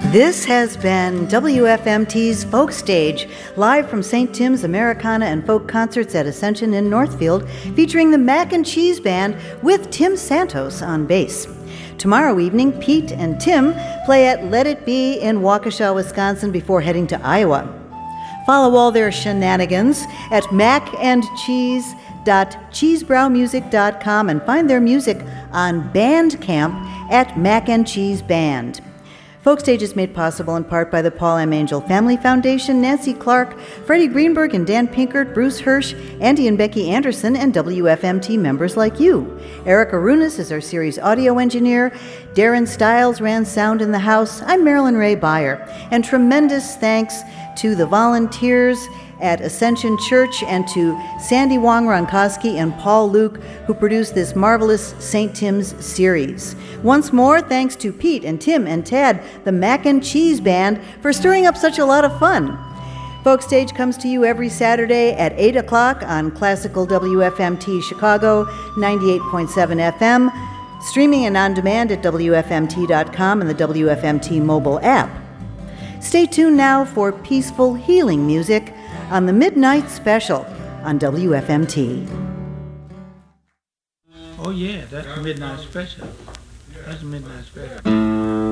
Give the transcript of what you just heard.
This has been WFMT's Folk Stage, live from St. Tim's Americana and Folk Concerts at Ascension in Northfield, featuring the Mac and Cheese Band with Tim Santos on bass. Tomorrow evening, Pete and Tim play at Let It Be in Waukesha, Wisconsin before heading to Iowa. Follow all their shenanigans at macandcheese.cheesebrowmusic.com and find their music on Bandcamp at Mac and Cheese Band. Folk Stage is made possible in part by the Paul M. Angel Family Foundation, Nancy Clark, Freddie Greenberg and Dan Pinkert, Bruce Hirsch, Andy and Becky Anderson, and WFMT members like you. Eric Arunas is our series audio engineer. Darren Stiles ran sound in the house. I'm Marilyn Ray Beyer. And tremendous thanks to the volunteers at Ascension Church and to Sandy Wong Ronkoski and Paul Luke, who produced this marvelous St. Tim's series. Once more, thanks to Pete and Tim and Tad, the Mac and Cheese Band, for stirring up such a lot of fun. Folk Stage comes to you every Saturday at 8 o'clock on Classical WFMT Chicago 98.7 FM, streaming and on demand at WFMT.com and the WFMT mobile app. Stay tuned now for peaceful healing music on the Midnight Special on WFMT. Oh yeah, that's the Midnight Special. That's the Midnight Special.